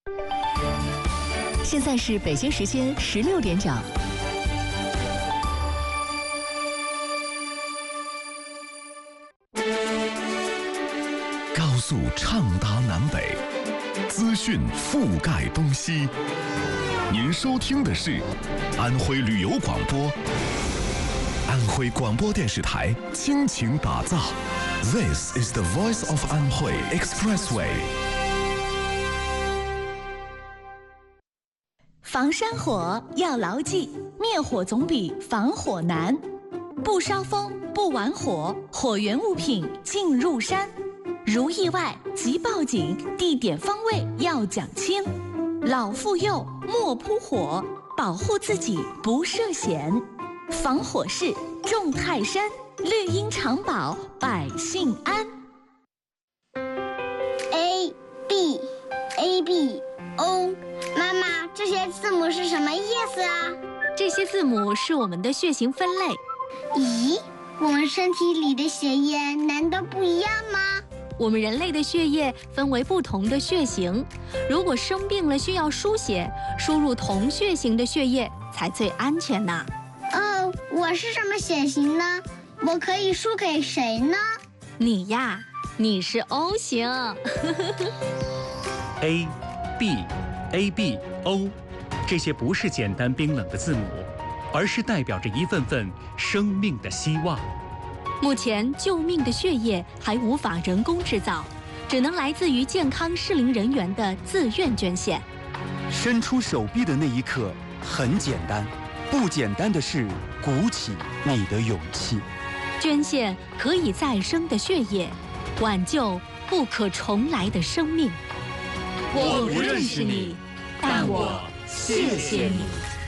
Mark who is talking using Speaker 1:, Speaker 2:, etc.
Speaker 1: 现在是北京时间16点整。
Speaker 2: 高速畅达南北，资讯覆盖东西。您收听的是安徽旅游广播，安徽广播电视台倾情打造。This is the voice of Anhui Expressway。
Speaker 1: 防山火要牢记，灭火总比防火难。不烧风，不玩火，火源物品进入山。如意外即报警，地点方位要讲清。老妇幼莫扑火，保护自己不涉险。防火势重泰山，绿荫长保百姓安。
Speaker 3: A B A B O， 妈妈，这些字母是什么意思啊？
Speaker 4: 这些字母是我们的血型分类。
Speaker 3: 咦，我们身体里的血液难道不一样吗？
Speaker 4: 我们人类的血液分为不同的血型，如果生病了需要输血，输入同血型的血液才最安全呢。
Speaker 3: 哦，我是什么血型呢？我可以输给谁呢？
Speaker 4: 你呀，你是 O 型。
Speaker 5: A B A B O， 这些不是简单冰冷的字母，而是代表着一份份生命的希望。
Speaker 4: 目前救命的血液还无法人工制造，只能来自于健康适龄人员的自愿捐献。
Speaker 6: 伸出手臂的那一刻很简单，不简单的是鼓起你的勇气。
Speaker 4: 捐献可以再生的血液，挽救不可重来的生命。
Speaker 7: 我不认识你，但我谢谢你。